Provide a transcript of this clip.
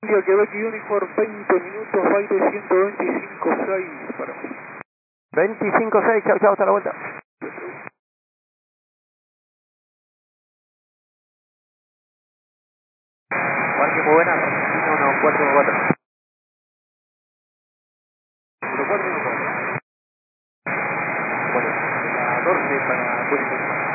Quebec Uniform 20 minutos, baile 125.6 para 25.6, chao, chao, hasta la vuelta. Parque muy buena, 1414. 1414. Bueno, 14 para Puerto.